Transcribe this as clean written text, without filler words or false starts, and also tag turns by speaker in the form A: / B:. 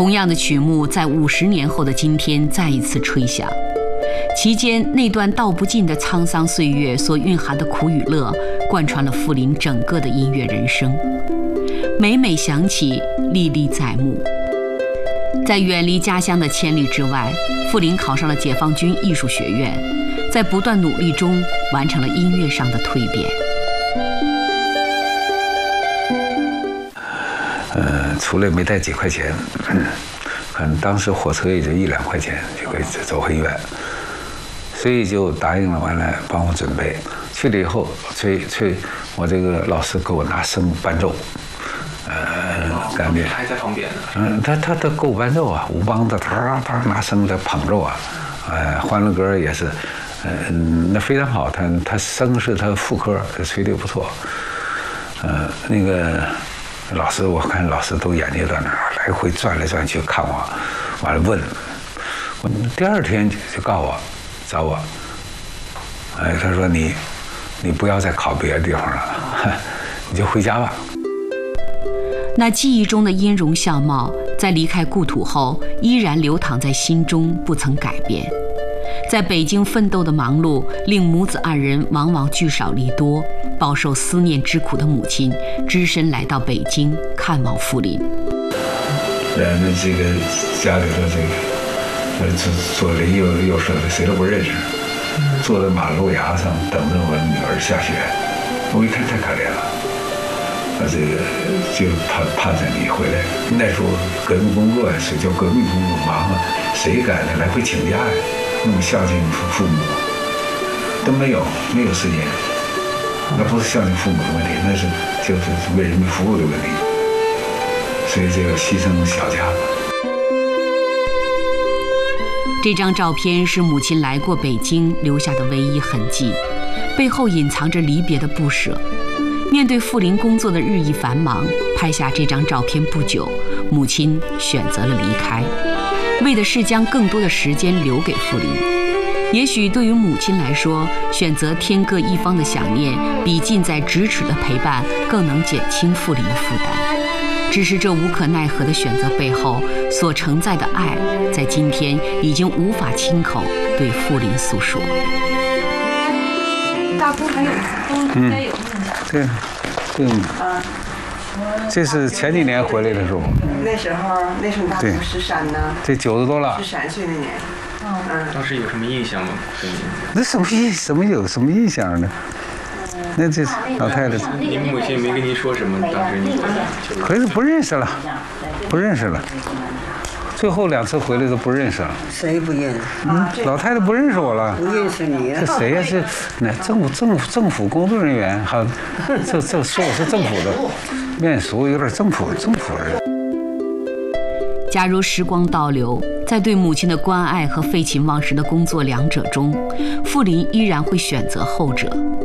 A: 同样的曲目在50年后的今天再一次吹响，其间那段道不尽的沧桑岁月所蕴含的苦与乐，贯穿了傅林整个的音乐人生，每每想起，历历在目。在远离家乡的千里之外，傅林考上了解放军艺术学院，在不断努力中完成了音乐上的蜕变。
B: 除了没带几块钱，可能当时火车也就1-2块钱就可以走很远，所以就答应了，完了帮我准备。去了以后，我这个老师给我拿笙伴奏，感觉
C: 还在旁边呢。
B: 他给我伴奏啊，舞梆子他拿笙在捧奏啊，欢乐歌也是，那非常好。他笙是他副科，吹得不错。那个老师，我看老师都眼睛在那儿来回转来转去看我，完了问我，第2天就告诉我，找我，他说你不要再考别的地方了，你就回家吧。
A: 那记忆中的音容笑貌，在离开故土后，依然流淌在心中，不曾改变。在北京奋斗的忙碌，令母子2人往往聚少离多，饱受思念之苦的母亲，只身来到北京看望傅林。
B: 那这个家里头这个，左邻右舍的谁都不认识，坐在马路牙上等着我女儿下学，我一看太可怜了。这个就盼着你回来。那时候革命工作呀，是叫革命工作忙啊，谁敢来回请假呀？那么孝敬父母都没有时间，那不是孝敬父母的问题，那是就是为人民服务的问题。所以这个牺牲小家。
A: 这张照片是母亲来过北京留下的唯一痕迹，背后隐藏着离别的不舍。面对傅林工作的日益繁忙，拍下这张照片不久，母亲选择了离开，为的是将更多的时间留给傅林。也许对于母亲来说，选择天各一方的想念，比近在咫尺的陪伴更能减轻傅林的负担。只是这无可奈何的选择背后所承载的爱，在今天已经无法亲口对傅林诉说。
D: 大姑还有都应该有印象。
B: 对，这是前几年回来的时候。
E: 那时候大姑13呢。
B: 这90多了。
E: 13岁那年。
C: 当时有什么印象吗？
B: 那什么印象呢？那这老太太。
C: 您母亲没跟您说什么？当时你
B: 可是不认识了。最后2次回来都不认识了。
E: 谁不认识？
B: 老太太不认识我了。
E: 不认识你。
B: 这谁呀？是那政府工作人员，哈，这说我是政府的，面熟，有点政府人。
A: 假如时光倒流，在对母亲的关爱和废寝忘食的工作2者中，傅林依然会选择后者。